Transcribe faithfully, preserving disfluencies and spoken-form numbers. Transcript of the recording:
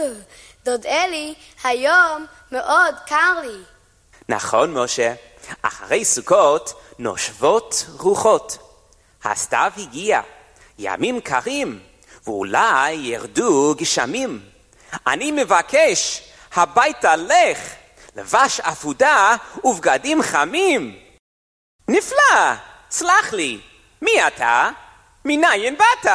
דוד אלי, היום מאוד קר לי. נכון, משה. אחרי סוכות נושבות רוחות. הסתיו הגיע, ימים קרים, ואולי ירדו גשמים. אני מבקש, הביתה לך, לבש אפודה ובגדים חמים. נפלא, סלח לי, מי אתה? מניין באת?